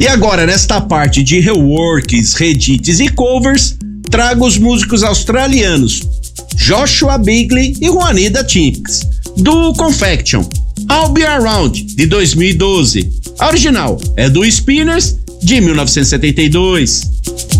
E agora, nesta parte de reworks, reedits e covers, trago os músicos australianos Joshua Bigley e Juanita Tinks, do Confection, I'll Be Around, de 2012. A original é do Spinners, de 1972.